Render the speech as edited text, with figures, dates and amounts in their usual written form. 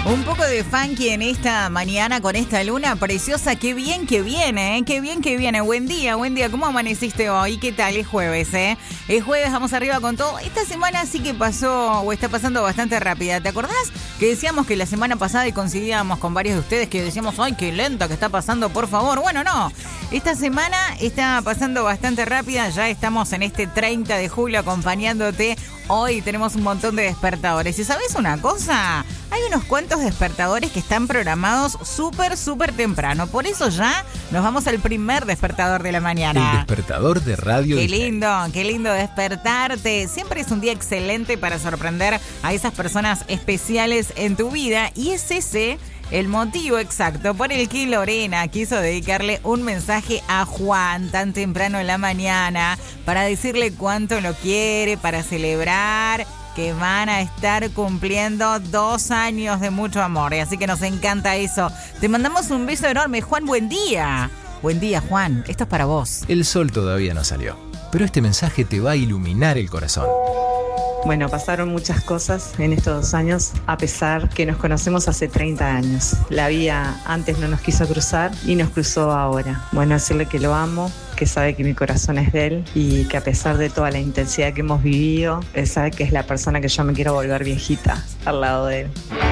Un poco de funky en esta mañana con esta luna preciosa. Qué bien que viene, ¿eh? Qué bien que viene. Buen día. ¿Cómo amaneciste hoy? ¿Qué tal? Es jueves, ¿eh? Es jueves, vamos arriba con todo. Esta semana sí que pasó o está pasando bastante rápida. ¿Te acordás que decíamos que la semana pasada y coincidíamos con varios de ustedes que decíamos, ¡ay, qué lenta que está pasando, por favor! Bueno, no. Esta semana está pasando bastante rápida. Ya estamos en este 30 de julio acompañándote. Hoy tenemos un montón de despertadores. ¿Y sabes una cosa? Hay unos cuantos despertadores que están programados súper temprano. Por eso ya nos vamos al primer despertador de la mañana. El despertador de Radio Disney. Qué lindo despertarte. Siempre es un día excelente para sorprender a esas personas especiales en tu vida. Y es ese el motivo exacto por el que Lorena quiso dedicarle un mensaje a Juan tan temprano en la mañana para decirle cuánto lo quiere, para celebrar que van a estar cumpliendo 2 años de mucho amor. Así que nos encanta eso. Te mandamos un beso enorme, Juan. Buen día. Buen día, Juan. Esto es para vos. El sol todavía no salió, pero este mensaje te va a iluminar el corazón. Bueno, pasaron muchas cosas en estos 2 años, a pesar que nos conocemos hace 30 años. La vida antes no nos quiso cruzar y nos cruzó ahora. Bueno, decirle que lo amo, que sabe que mi corazón es de él y que a pesar de toda la intensidad que hemos vivido, él sabe que es la persona que yo me quiero volver viejita al lado de él.